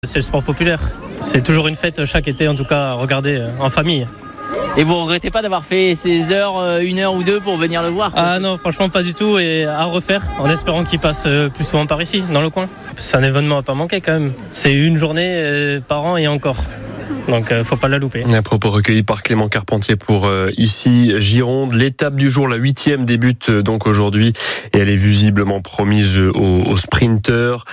C'est le sport populaire. C'est toujours une fête chaque été, en tout cas, à regarder en famille. Et vous regrettez pas d'avoir fait ces heures, 1 heure ou 2 pour venir le voir? Ah non, franchement pas du tout, et à refaire, en espérant qu'il passe plus souvent par ici, dans le coin. C'est un événement à pas manquer quand même. C'est une journée par an et encore. Donc faut pas la louper. À propos recueilli par Clément Carpentier pour ici Gironde. L'étape du jour, la 8e, débute donc aujourd'hui et elle est visiblement promise aux sprinteurs.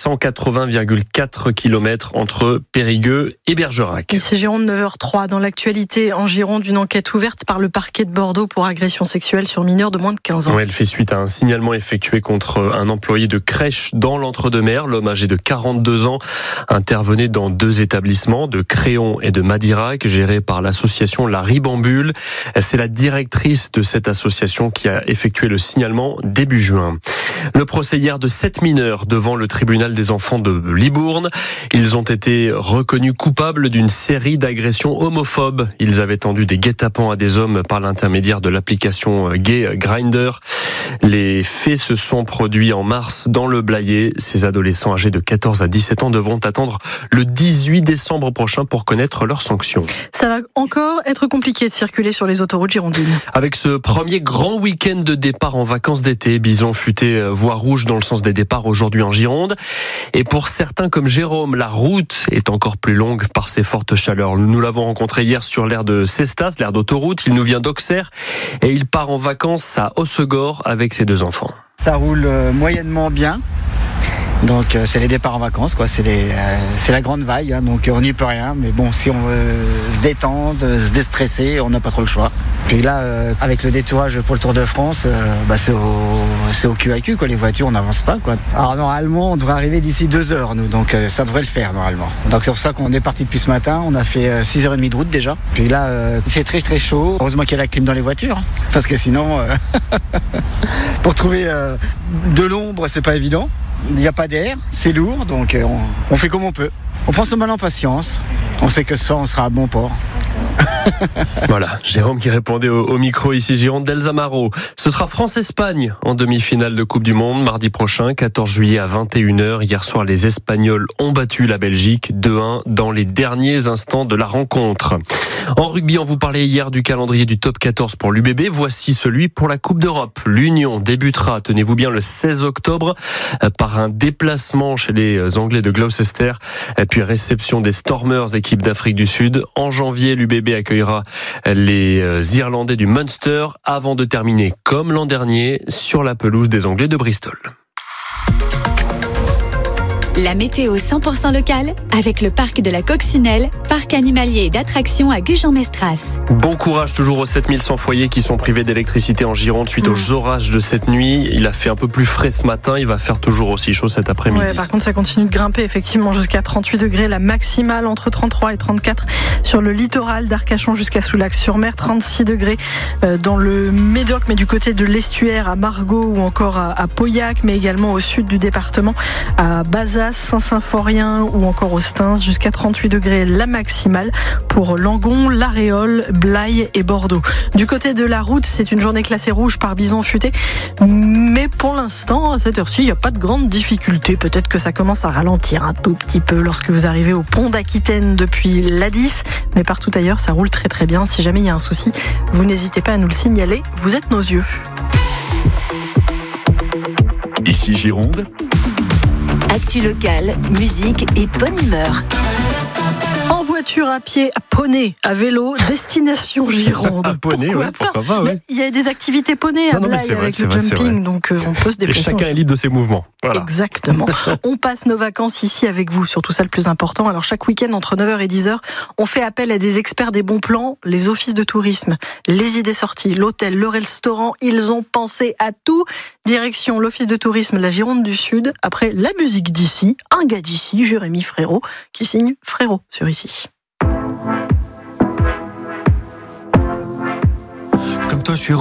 180,4 km entre Périgueux et Bergerac. Et c'est Gironde 9h03. Dans l'actualité, en Gironde, une enquête ouverte par le parquet de Bordeaux pour agression sexuelle sur mineurs de moins de 15 ans. Ouais, elle fait suite à un signalement effectué contre un employé de crèche dans l'Entre-deux-Mers. L'homme âgé de 42 ans intervenait dans 2 établissements de Créon et de Madirac, gérés par l'association La Ribambule. C'est la directrice de cette association qui a effectué le signalement début juin. Le procès hier de 7 mineurs devant le tribunal des enfants de Libourne. Ils ont été reconnus coupables d'une série d'agressions homophobes. Ils avaient tendu des guet-apens à des hommes par l'intermédiaire de l'application Gay Grindr. Les faits se sont produits en mars dans le Blayais. Ces adolescents âgés de 14 à 17 ans devront attendre le 18 décembre prochain pour connaître leurs sanctions. Ça va encore être compliqué de circuler sur les autoroutes girondines. Avec ce premier grand week-end de départ en vacances d'été, Bison futé voie rouge dans le sens des départs aujourd'hui en Gironde. Et pour certains comme Jérôme, la route est encore plus longue par ces fortes chaleurs. Nous l'avons rencontré hier sur l'aire de Cestas, l'aire d'autoroute. Il nous vient d'Auxerre et il part en vacances à Hossegor avec ses 2 enfants. Ça roule moyennement bien. Donc c'est les départs en vacances, quoi. C'est la grande vague, hein, donc on n'y peut rien. Mais bon, si on veut se détendre, se déstresser, on n'a pas trop le choix. Puis là, avec le détourage pour le Tour de France, c'est au cul à cul, quoi. Les voitures, on n'avance pas, quoi. Alors normalement, on devrait arriver d'ici 2 heures, nous. Donc ça devrait le faire, normalement. Donc c'est pour ça qu'on est parti depuis ce matin. On a fait 6h30 de route déjà. Puis là, il fait très très chaud. Heureusement qu'il y a la clim dans les voitures. Parce que sinon, pour trouver de l'ombre, c'est pas évident. Il n'y a pas d'air, c'est lourd, donc on fait comme on peut. On prend son mal en patience. On sait que ce soir, on sera à bon port. Voilà, Jérôme qui répondait au micro ici Gironde d'Elsa Marot. Ce sera France-Espagne en demi-finale de Coupe du Monde mardi prochain, 14 juillet à 21h. Hier soir, les Espagnols ont battu la Belgique 2-1 dans les derniers instants de la rencontre. En rugby, on vous parlait hier du calendrier du top 14 pour l'UBB. Voici celui pour la Coupe d'Europe. L'Union débutera, tenez-vous bien, le 16 octobre par un déplacement chez les Anglais de Gloucester, puis réception des Stormers, équipe d'Afrique du Sud. En janvier, l'UBB accueillera les Irlandais du Munster avant de terminer comme l'an dernier sur la pelouse des Anglais de Bristol. La météo 100% locale avec le parc de la Coccinelle, parc animalier et d'attractions à Gujan-Mestras. Bon courage toujours aux 7100 foyers qui sont privés d'électricité en Gironde suite aux orages de cette nuit. Il a fait un peu plus frais ce matin, il va faire toujours aussi chaud cet après-midi. Ouais, par contre, ça continue de grimper effectivement jusqu'à 38 degrés, la maximale entre 33 et 34 sur le littoral d'Arcachon jusqu'à Soulac-sur-Mer, 36 degrés dans le Médoc, mais du côté de l'estuaire à Margaux ou encore à Pauillac, mais également au sud du département à Bazas, Saint-Symphorien ou encore au Stains, jusqu'à 38 degrés la maximale pour Langon, l'Aréole, Blaye et Bordeaux. Du côté de la route, c'est une journée classée rouge par Bison futé, mais pour l'instant, à cette heure-ci, il n'y a pas de grande difficulté. Peut-être que ça commence à ralentir un tout petit peu lorsque vous arrivez au pont d'Aquitaine depuis l'A10, mais partout ailleurs, ça roule très très bien. Si jamais il y a un souci, vous n'hésitez pas à nous le signaler, vous êtes nos yeux. Ici Gironde. Actu locale, musique et bonne humeur. En voiture, à pied, à poney, à vélo, destination Gironde. À poney, pourquoi pas, ouais. Mais il y a des activités poney à Blaye avec le jumping, donc on peut se déplacer. Et chacun est libre de ses mouvements. Voilà. Exactement. On passe nos vacances ici avec vous, surtout ça le plus important. Alors chaque week-end entre 9h et 10h, on fait appel à des experts des bons plans, les offices de tourisme, les idées sorties, l'hôtel, le restaurant, ils ont pensé à tout. Direction l'office de tourisme, la Gironde du Sud. Après la musique d'ici, un gars d'ici, Jérémy Frérot, qui signe Frérot sur ici. Comme toi, je suis